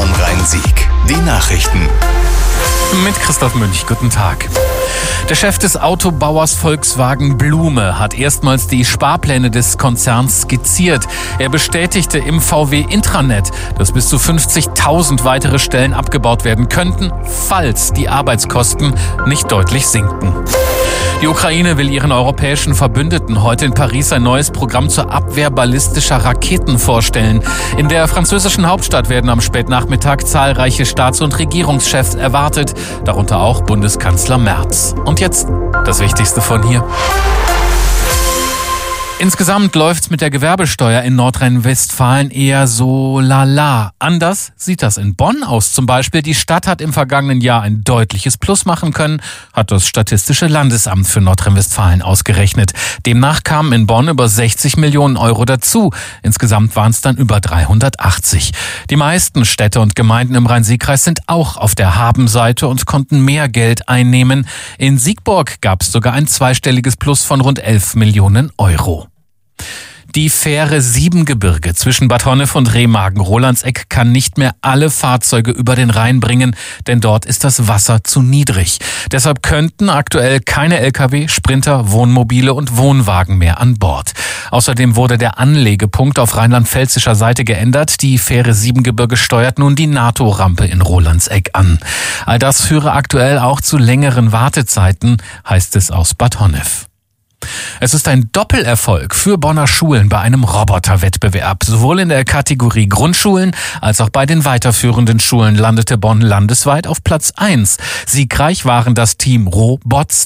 Bonn Rhein-Sieg. Die Nachrichten. Mit Christoph Münch, guten Tag. Der Chef des Autobauers Volkswagen Blume hat erstmals die Sparpläne des Konzerns skizziert. Er bestätigte im VW-Intranet, dass bis zu 50.000 weitere Stellen abgebaut werden könnten, falls die Arbeitskosten nicht deutlich sinken. Die Ukraine will ihren europäischen Verbündeten heute in Paris ein neues Programm zur Abwehr ballistischer Raketen vorstellen. In der französischen Hauptstadt werden am Spätnachmittag zahlreiche Staats- und Regierungschefs erwartet, darunter auch Bundeskanzler Merz. Und jetzt das Wichtigste von hier. Insgesamt läuft's mit der Gewerbesteuer in Nordrhein-Westfalen eher so lala. Anders sieht das in Bonn aus. Zum Beispiel, die Stadt hat im vergangenen Jahr ein deutliches Plus machen können, hat das Statistische Landesamt für Nordrhein-Westfalen ausgerechnet. Demnach kamen in Bonn über 60 Millionen Euro dazu. Insgesamt waren es dann über 380. Die meisten Städte und Gemeinden im Rhein-Sieg-Kreis sind auch auf der Habenseite und konnten mehr Geld einnehmen. In Siegburg gab es sogar ein zweistelliges Plus von rund 11 Millionen Euro. Die Fähre Siebengebirge zwischen Bad Honnef und Remagen-Rolandseck kann nicht mehr alle Fahrzeuge über den Rhein bringen, denn dort ist das Wasser zu niedrig. Deshalb könnten aktuell keine Lkw, Sprinter, Wohnmobile und Wohnwagen mehr an Bord. Außerdem wurde der Anlegepunkt auf rheinland-pfälzischer Seite geändert. Die Fähre Siebengebirge steuert nun die NATO-Rampe in Rolandseck an. All das führe aktuell auch zu längeren Wartezeiten, heißt es aus Bad Honnef. Es ist ein Doppelerfolg für Bonner Schulen bei einem Roboterwettbewerb. Sowohl in der Kategorie Grundschulen als auch bei den weiterführenden Schulen landete Bonn landesweit auf Platz 1. Siegreich waren das Team Robots